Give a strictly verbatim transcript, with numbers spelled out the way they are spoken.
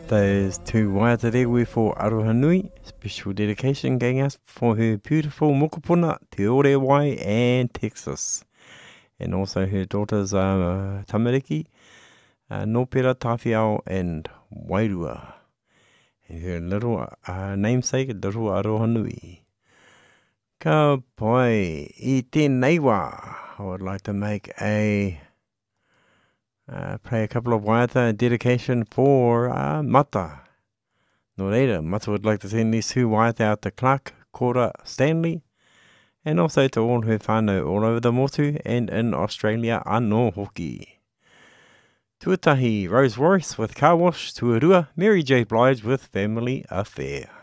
Those two waiata rewe for Aroha Nui. Special dedication going out for her beautiful mokopuna, Te Ore Wai and Texas. And also her daughters uh, Tamariki, uh, Nopera, Tawhiao and Wairua. And her little uh, namesake, Little Aroha Nui. Ka pai, I tēnei wā, I would like to make a Uh, play a couple of waiata dedication for uh, Mata. No reira, Mata would like to send these two waiata out to Clark, Cora, Stanley, and also to all her whānau all over the motu and in Australia anō hoki. Tuatahi Rose Royce with Car Wash, Tuarua, Mary J. Blige with Family Affair.